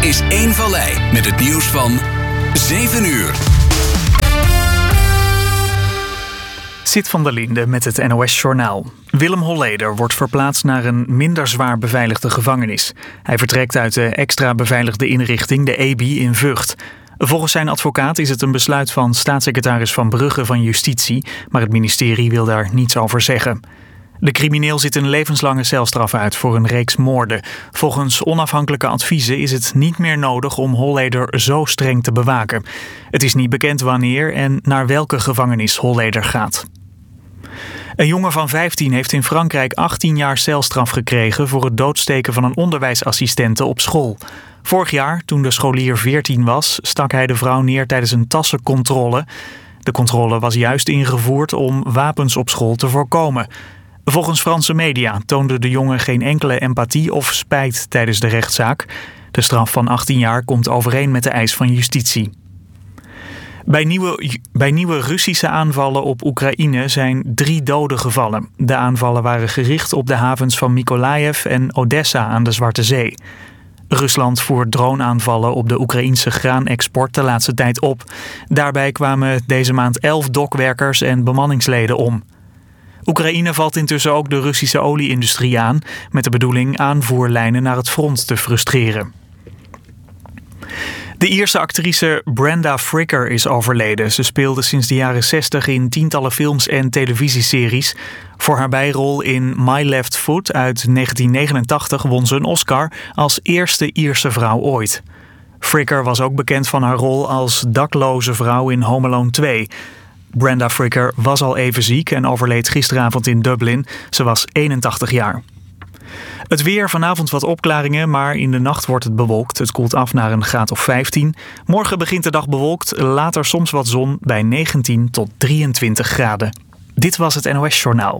is 1 Vallei met het nieuws van 7 uur. Sit van der Linde met het NOS-journaal. Willem Holleder wordt verplaatst naar een minder zwaar beveiligde gevangenis. Hij vertrekt uit de extra beveiligde inrichting, de EBI, in Vught. Volgens zijn advocaat is het een besluit van staatssecretaris Van Brugge van Justitie, maar het ministerie wil daar niets over zeggen. De crimineel zit een levenslange celstraf uit voor een reeks moorden. Volgens onafhankelijke adviezen is het niet meer nodig om Holleder zo streng te bewaken. Het is niet bekend wanneer en naar welke gevangenis Holleder gaat. Een jongen van 15 heeft in Frankrijk 18 jaar celstraf gekregen voor het doodsteken van een onderwijsassistente op school. Vorig jaar, toen de scholier 14 was, stak hij de vrouw neer tijdens een tassencontrole. De controle was juist ingevoerd om wapens op school te voorkomen. Volgens Franse media toonde de jongen geen enkele empathie of spijt tijdens de rechtszaak. De straf van 18 jaar komt overeen met de eis van justitie. Bij nieuwe Russische aanvallen op Oekraïne zijn 3 doden gevallen. De aanvallen waren gericht op de havens van Mykolaiv en Odessa aan de Zwarte Zee. Rusland voert droneaanvallen op de Oekraïense graanexport de laatste tijd op. Daarbij kwamen deze maand 11 dokwerkers en bemanningsleden om. Oekraïne valt intussen ook de Russische olieindustrie aan, met de bedoeling aanvoerlijnen naar het front te frustreren. De Ierse actrice Brenda Fricker is overleden. Ze speelde sinds de jaren 60 in tientallen films en televisieseries. Voor haar bijrol in My Left Foot uit 1989 won ze een Oscar als eerste Ierse vrouw ooit. Fricker was ook bekend van haar rol als dakloze vrouw in Home Alone 2. Brenda Fricker was al even ziek en overleed gisteravond in Dublin. Ze was 81 jaar. Het weer, vanavond wat opklaringen, maar in de nacht wordt het bewolkt. Het koelt af naar een graad of 15. Morgen begint de dag bewolkt, later soms wat zon bij 19 tot 23 graden. Dit was het NOS Journaal.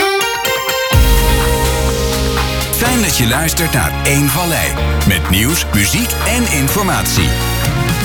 Fijn dat je luistert naar 1 Vallei. Met nieuws, muziek en informatie.